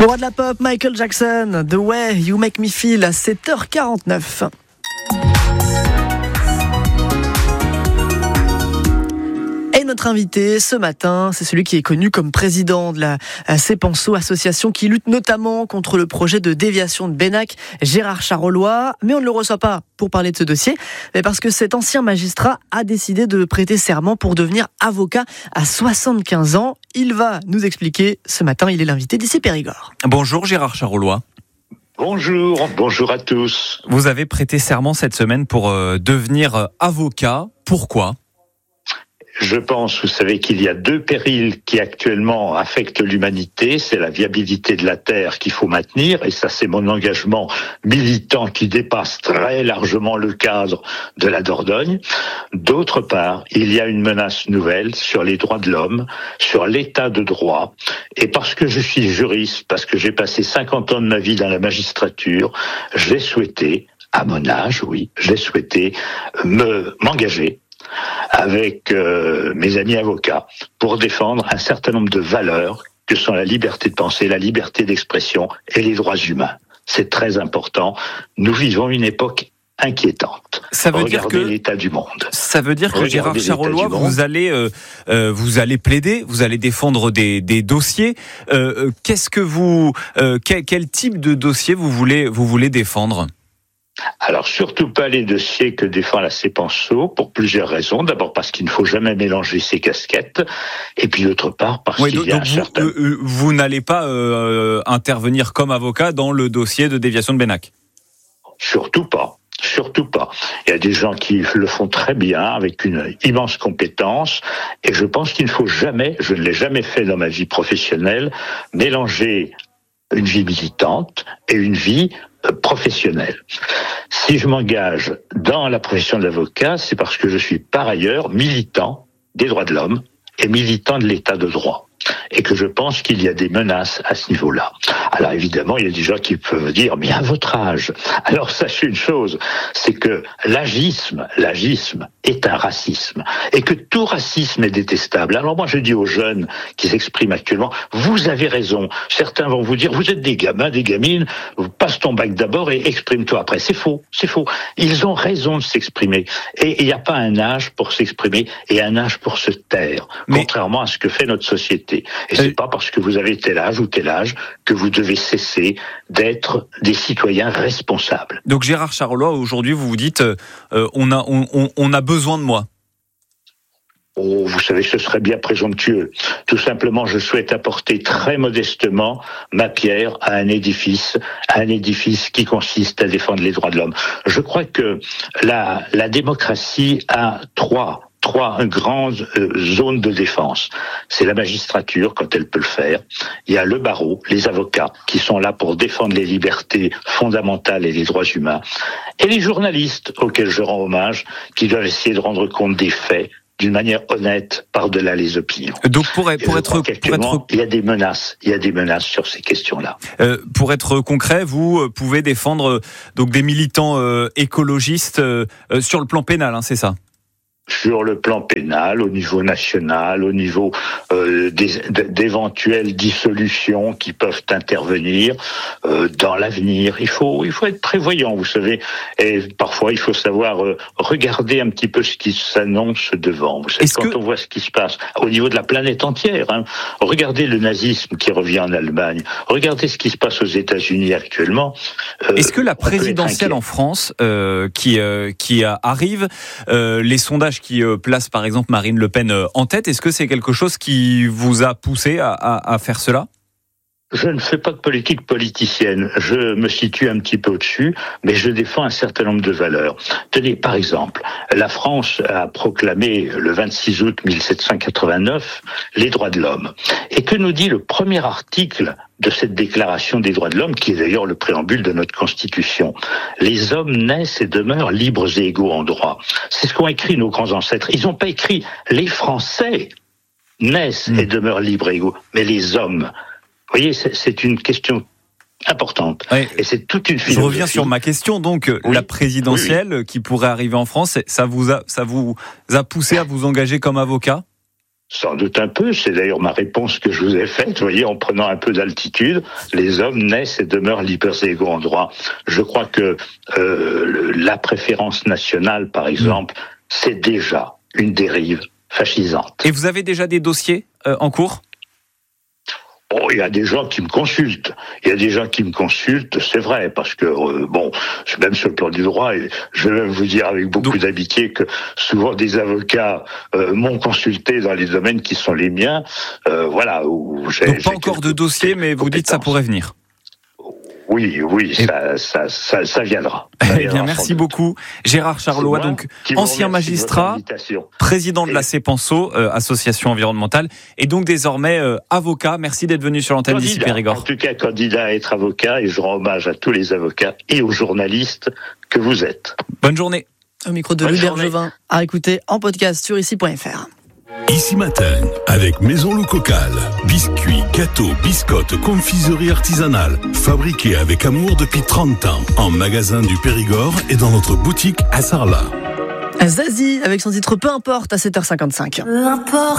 Le roi de la pop, Michael Jackson, The Way You Make Me Feel à 7h49. Et notre invité ce matin, c'est celui qui est connu comme président de la CEPANSO, association qui lutte notamment contre le projet de déviation de Bennac, Gérard Charolois. Mais on ne le reçoit pas pour parler de ce dossier, mais parce que cet ancien magistrat a décidé de prêter serment pour devenir avocat à 75 ans. Il va nous expliquer ce matin, il est l'invité d'ici Périgord. Bonjour Gérard Charolois. Bonjour à tous. Vous avez prêté serment cette semaine pour devenir avocat. Pourquoi ? Je pense, vous savez, qu'il y a deux périls qui actuellement affectent l'humanité. C'est la viabilité de la Terre qu'il faut maintenir, et ça c'est mon engagement militant qui dépasse très largement le cadre de la Dordogne. D'autre part, il y a une menace nouvelle sur les droits de l'homme, sur l'état de droit. Et parce que je suis juriste, parce que j'ai passé 50 ans de ma vie dans la magistrature, j'ai souhaité, à mon âge, m'engager avec mes amis avocats pour défendre un certain nombre de valeurs que sont la liberté de penser, la liberté d'expression et les droits humains. C'est très important. Nous vivons une époque inquiétante. Ça veut Regardez dire que l'état du monde. Ça veut dire que Gérard Charolois, vous allez plaider, vous allez défendre des dossiers. Qu'est-ce que quel type de dossier vous voulez défendre ? Alors, surtout pas les dossiers que défend la CEPANSO, pour plusieurs raisons. D'abord parce qu'il ne faut jamais mélanger ses casquettes, et puis d'autre part parce qu'il y a vous n'allez pas intervenir comme avocat dans le dossier de déviation de Bennac. Surtout pas. Il y a des gens qui le font très bien, avec une immense compétence, et je pense qu'il ne faut jamais, je ne l'ai jamais fait dans ma vie professionnelle, mélanger une vie militante et une vie professionnelle. Si je m'engage dans la profession d'avocat, c'est parce que je suis par ailleurs militant des droits de l'homme et militant de l'état de droit, et que je pense qu'il y a des menaces à ce niveau-là. Alors évidemment, il y a des gens qui peuvent dire, mais à votre âge. Alors sachez une chose, c'est que l'agisme est un racisme, et que tout racisme est détestable. Alors moi je dis aux jeunes qui s'expriment actuellement, vous avez raison. Certains vont vous dire, vous êtes des gamins, des gamines, passe ton bac d'abord et exprime-toi après. C'est faux. Ils ont raison de s'exprimer. Et il n'y a pas un âge pour s'exprimer et un âge pour se taire, contrairement à ce que fait notre société. Et c'est pas parce que vous avez tel âge ou tel âge que vous devez cesser d'être des citoyens responsables. Donc Gérard Charolois, aujourd'hui vous vous dites, on a besoin de moi. Oh, vous savez, ce serait bien présomptueux. Tout simplement, je souhaite apporter très modestement ma pierre à un édifice qui consiste à défendre les droits de l'homme. Je crois que la démocratie a trois grandes zones de défense. C'est la magistrature, quand elle peut le faire. Il y a le barreau, les avocats, qui sont là pour défendre les libertés fondamentales et les droits humains. Et les journalistes, auxquels je rends hommage, qui doivent essayer de rendre compte des faits d'une manière honnête par-delà les opinions. Donc il y a des menaces sur ces questions-là. Pour être concret, vous pouvez défendre donc des militants écologistes sur le plan pénal, c'est ça ? Sur le plan pénal, au niveau national, au niveau d'éventuelles dissolutions qui peuvent intervenir dans l'avenir. Il faut être prévoyant, vous savez, et parfois il faut savoir regarder un petit peu ce qui s'annonce devant. Vous savez, on voit ce qui se passe au niveau de la planète entière, regardez le nazisme qui revient en Allemagne, regardez ce qui se passe aux États-Unis actuellement. Est-ce que la présidentielle en France qui arrive, les sondages qui place par exemple Marine Le Pen en tête, est-ce que c'est quelque chose qui vous a poussé à faire cela ? Je ne fais pas de politique politicienne, je me situe un petit peu au-dessus, mais je défends un certain nombre de valeurs. Tenez, par exemple, la France a proclamé le 26 août 1789 les droits de l'homme. Et que nous dit le premier article de cette déclaration des droits de l'homme, qui est d'ailleurs le préambule de notre Constitution? Les hommes naissent et demeurent libres et égaux en droit. C'est ce qu'ont écrit nos grands ancêtres. Ils n'ont pas écrit les Français naissent et demeurent libres et égaux, mais les hommes. Vous voyez, c'est une question importante. Oui. Et c'est toute une philosophie. Je reviens sur ma question. Donc, la présidentielle qui pourrait arriver en France, ça vous a poussé à vous engager comme avocat ? Sans doute un peu, c'est d'ailleurs ma réponse que je vous ai faite, vous voyez, en prenant un peu d'altitude, les hommes naissent et demeurent libres et égaux en droit. Je crois que la préférence nationale, par exemple, c'est déjà une dérive fascisante. Et vous avez déjà des dossiers en cours ? Oh, il y a des gens qui me consultent. C'est vrai, parce que, même sur le plan du droit, et je vais même vous dire avec beaucoup d'amitié que souvent des avocats m'ont consulté dans les domaines qui sont les miens. Donc pas encore de dossier, mais vous dites que ça pourrait venir. Oui, ça viendra. Eh bien, merci beaucoup. Gérard Charlois, donc ancien magistrat, président de la CEPANSO, association environnementale, et donc désormais avocat. Merci d'être venu sur l'antenne d'ici Périgord. En tout cas, candidat à être avocat, et je rends hommage à tous les avocats et aux journalistes que vous êtes. Bonne journée. Au micro de Louis Bergevin, à écouter en podcast sur ici.fr. Ici Matin, avec Maison Loup Cocal. Biscuits, gâteaux, biscottes, confiserie artisanale. Fabriqués avec amour depuis 30 ans. En magasin du Périgord et dans notre boutique à Sarlat. Zazie, avec son titre Peu importe, à 7h55.